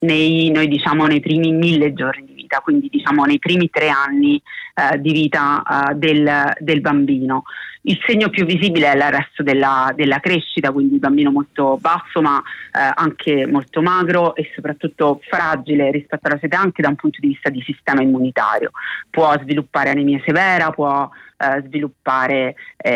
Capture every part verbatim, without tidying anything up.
nei, noi diciamo nei primi mille giorni di vita, quindi diciamo nei primi tre anni eh, di vita eh, del, del bambino. Il segno più visibile è l'arresto della, della crescita, quindi il bambino molto basso ma eh, anche molto magro e soprattutto fragile rispetto alla sua età anche da un punto di vista di sistema immunitario. Può sviluppare anemia severa, può eh, sviluppare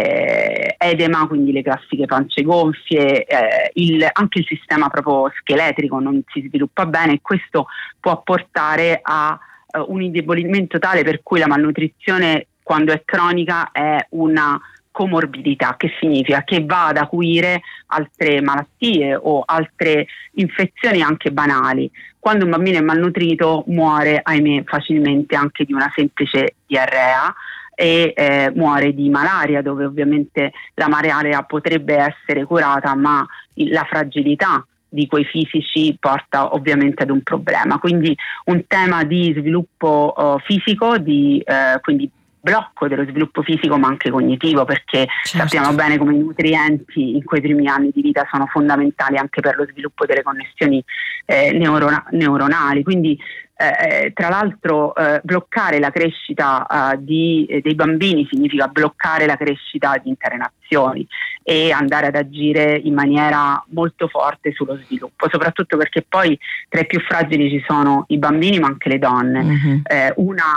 eh, edema, quindi le classiche pance gonfie, eh, il, anche il sistema proprio scheletrico non si sviluppa bene e questo può portare a eh, un indebolimento tale per cui la malnutrizione, quando è cronica, è una comorbidità, che significa che va ad acuire altre malattie o altre infezioni anche banali. Quando un bambino è malnutrito muore, ahimè, facilmente anche di una semplice diarrea e eh, muore di malaria, dove ovviamente la malaria potrebbe essere curata, ma la fragilità di quei fisici porta ovviamente ad un problema. Quindi un tema di sviluppo uh, fisico, di uh, quindi blocco dello sviluppo fisico ma anche cognitivo, perché certo. sappiamo bene come i nutrienti in quei primi anni di vita sono fondamentali anche per lo sviluppo delle connessioni eh, neurona- neuronali. Quindi eh, tra l'altro eh, bloccare la crescita eh, di, eh, dei bambini significa bloccare la crescita di intere nazioni e andare ad agire in maniera molto forte sullo sviluppo, soprattutto perché poi tra i più fragili ci sono i bambini ma anche le donne. Mm-hmm. Eh,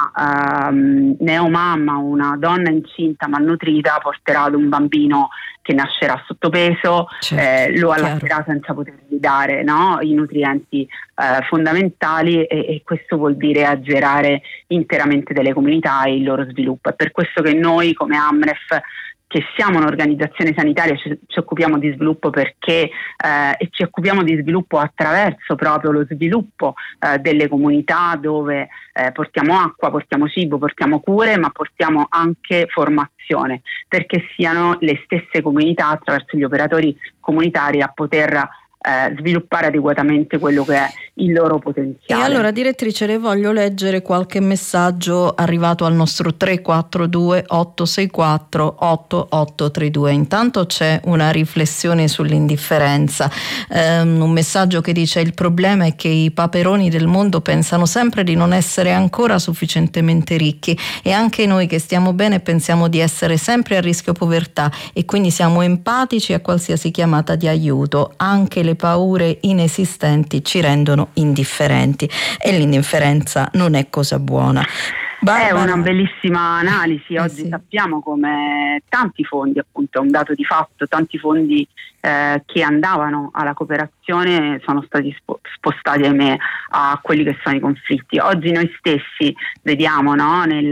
una um, neomamma, una donna incinta malnutrita porterà ad un bambino che nascerà sottopeso, certo, eh, lo allatterà senza potergli dare, no, i nutrienti eh, fondamentali e, e questo vuol dire azzerare interamente delle comunità e il loro sviluppo. È per questo che noi come Amref, che siamo un'organizzazione sanitaria, ci, ci occupiamo di sviluppo perché eh, e ci occupiamo di sviluppo attraverso proprio lo sviluppo eh, delle comunità dove eh, portiamo acqua, portiamo cibo, portiamo cure, ma portiamo anche formazione, perché siano le stesse comunità attraverso gli operatori comunitari a poter Eh, sviluppare adeguatamente quello che è il loro potenziale. E allora, direttrice, le voglio leggere qualche messaggio arrivato al nostro tre quattro due otto sei quattro otto otto tre due. Intanto c'è una riflessione sull'indifferenza, um, un messaggio che dice: il problema è che i paperoni del mondo pensano sempre di non essere ancora sufficientemente ricchi e anche noi che stiamo bene pensiamo di essere sempre a rischio povertà e quindi siamo empatici a qualsiasi chiamata di aiuto. Anche le paure inesistenti ci rendono indifferenti e l'indifferenza non è cosa buona. Barbara. È una bellissima analisi. Eh Oggi sì. sappiamo come tanti fondi, appunto è un dato di fatto, tanti fondi eh, che andavano alla cooperazione sono stati spo- spostati ahimè a quelli che sono i conflitti. Oggi noi stessi vediamo, no, nel,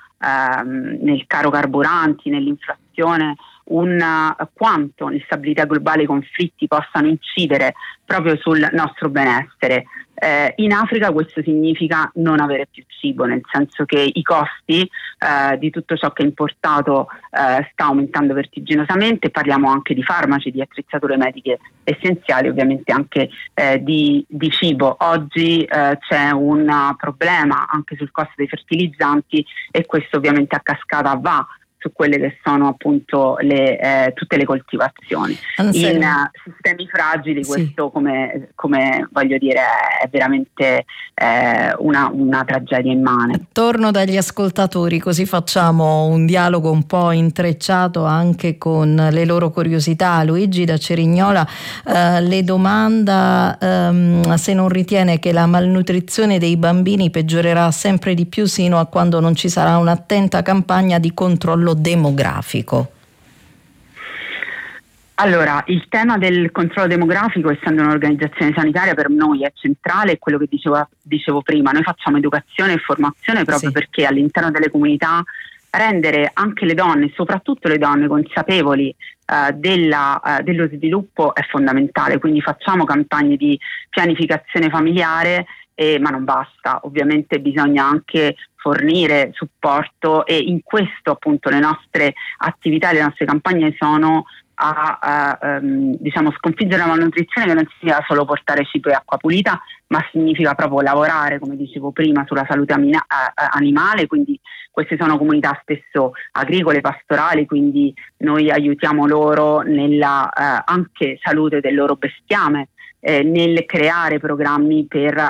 ehm, nel caro carburanti, nell'inflazione, un uh, quanto l'instabilità globale e i conflitti possano incidere proprio sul nostro benessere. Eh, in Africa questo significa non avere più cibo, nel senso che i costi eh, di tutto ciò che è importato eh, sta aumentando vertiginosamente. Parliamo anche di farmaci, di attrezzature mediche essenziali, ovviamente anche eh, di, di cibo. Oggi eh, c'è un problema anche sul costo dei fertilizzanti e questo ovviamente a cascata va su quelle che sono appunto le, eh, tutte le coltivazioni. In uh, sistemi fragili questo, sì, come, come voglio dire, è veramente eh, una, una tragedia immane. Torno dagli ascoltatori, così facciamo un dialogo un po' intrecciato anche con le loro curiosità. Luigi da Cerignola eh, le domanda ehm, se non ritiene che la malnutrizione dei bambini peggiorerà sempre di più sino a quando non ci sarà un'attenta campagna di controllo demografico. Allora, il tema del controllo demografico, essendo un'organizzazione sanitaria, per noi è centrale, è quello che dicevo, dicevo prima. Noi facciamo educazione e formazione proprio sì. perché all'interno delle comunità rendere anche le donne, soprattutto le donne, consapevoli uh, della, uh, dello sviluppo è fondamentale. Quindi facciamo campagne di pianificazione familiare, eh, ma non basta. Ovviamente bisogna anche fornire supporto e in questo appunto le nostre attività, le nostre campagne sono a, a um, diciamo sconfiggere la malnutrizione, che non significa solo portare cibo e acqua pulita, ma significa proprio lavorare, come dicevo prima, sulla salute amina- animale. Quindi queste sono comunità spesso agricole, pastorali, quindi noi aiutiamo loro nella uh, anche salute del loro bestiame, eh, nel creare programmi per